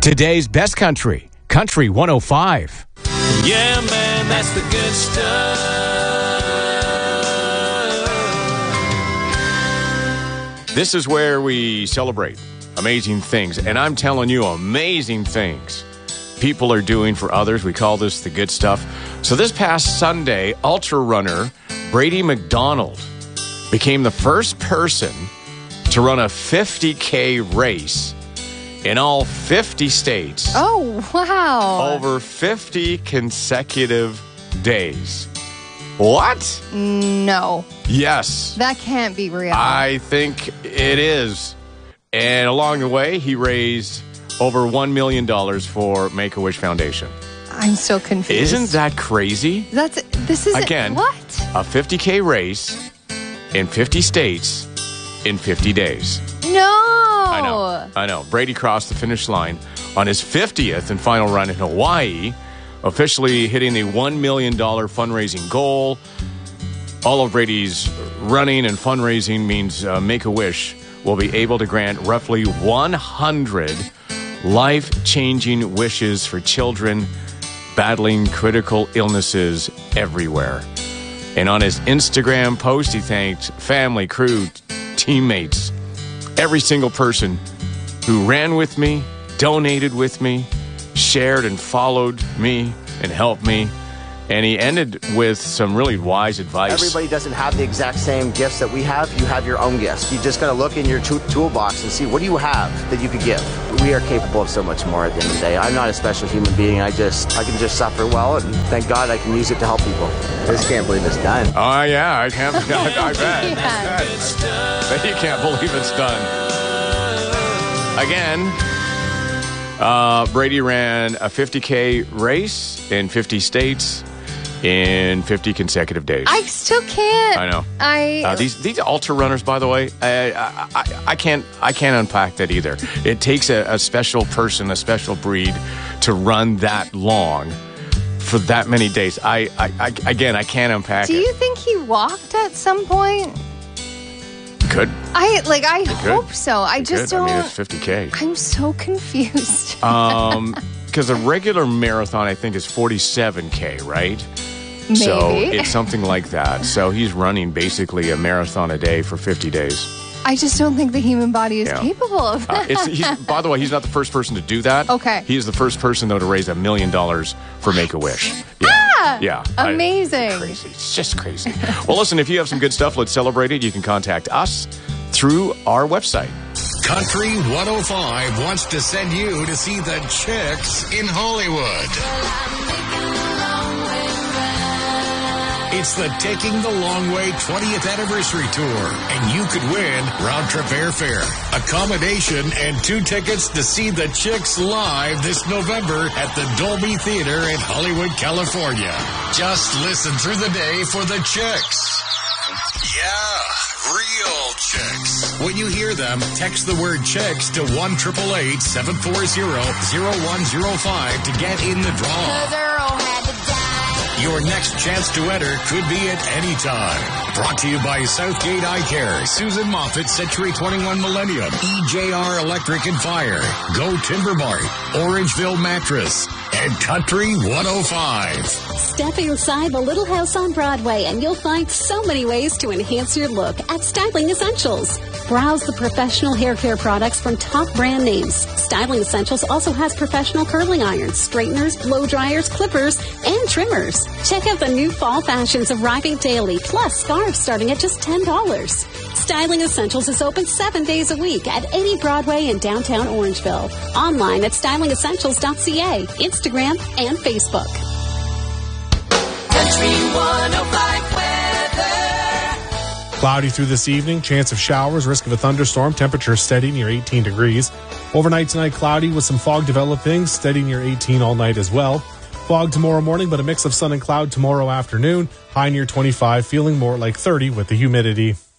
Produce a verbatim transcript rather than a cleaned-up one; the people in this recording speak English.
Today's best country, Country one oh five. Yeah, man, that's the good stuff. This is where we celebrate amazing things. And I'm telling you, amazing things people are doing for others. We call this the good stuff. So this past Sunday, ultra runner Brady McDonald became the first person to run a fifty K race in all fifty states. Oh, wow. Over fifty consecutive days. What? No. Yes. That can't be real. I think it is. And along the way, he raised over one million dollars for Make-A-Wish Foundation. I'm so confused. Isn't that crazy? That's, this is, Again, what? A fifty K race in fifty states in fifty days. No. I know. I know. Brady crossed the finish line on his fiftieth and final run in Hawaii, officially hitting the one million dollars fundraising goal. All of Brady's running and fundraising means uh, Make-A-Wish will be able to grant roughly one hundred life-changing wishes for children battling critical illnesses everywhere. And on his Instagram post, he thanked family, crew, teammates, every single person who ran with me, donated with me, shared and followed me, and helped me. And he ended with some really wise advice. Everybody doesn't have the exact same gifts that we have. You have your own gifts. You just got to look in your t- toolbox and see what do you have that you could give. We are capable of so much more at the end of the day. I'm not a special human being. I just, I can just suffer well, and thank God I can use it to help people. I just can't believe it's done. Oh, yeah, I can't. I, I bet. Yeah. I bet you can't believe it's done. Again, uh, Brady ran a fifty K race in fifty states in fifty consecutive days. I still can't. I know. I uh, these these ultra runners, by the way, I, I, I, I can't I can't unpack that either. It takes a, a special person, a special breed, to run that long for that many days. I, I, I again, I can't unpack Do it. you think he walked at some point? Could I like. I It hope could. so. I It just could. don't. I mean, it's fifty K. I'm so confused. Um, because a regular marathon, I think, is forty-seven K, right? Maybe. So it's something like that. So he's running basically a marathon a day for fifty days. I just don't think the human body is Yeah. capable of Uh, that. it's, he's, by the way, he's not the first person to do that. Okay. He is the first person, though, to raise a million dollars for Make-A-Wish. Yeah. Ah! Yeah. I- Amazing. it's crazy. It's just crazy. Well, listen, if you have some good stuff, let's celebrate it. You can contact us through our website. Country one oh five wants to send you to see the Chicks in Hollywood. It's the Taking the Long Way twentieth Anniversary Tour, and you could win round-trip airfare, accommodation, and two tickets to see the Chicks live this November at the Dolby Theater in Hollywood, California. Just listen through the day for the Chicks. Yeah, real Chicks. When you hear them, text the word Chicks to one eight eight eight, seven four zero, zero one zero five to get in the draw. Your next chance to enter could be at any time. Brought to you by Southgate Eye Care, Susan Moffat, Century twenty-one Millennium, E J R Electric and Fire, Go Timber Mart, Orangeville Mattress, and Country one oh five. Step inside the Little House on Broadway and you'll find so many ways to enhance your look at Styling Essentials. Browse the professional hair care products from top brand names. Styling Essentials also has professional curling irons, straighteners, blow dryers, clippers, and trimmers. Check out the new fall fashions arriving daily, plus scarves starting at just ten dollars. Styling Essentials is open seven days a week at eighty Broadway in downtown Orangeville. Online at styling essentials dot c a, Instagram, and Facebook. Country one oh five weather. Cloudy through this evening, chance of showers, risk of a thunderstorm, temperature steady near eighteen degrees. Overnight tonight, cloudy with some fog developing, steady near eighteen all night as well. Fog tomorrow morning, but a mix of sun and cloud tomorrow afternoon, high near twenty-five, feeling more like thirty with the humidity.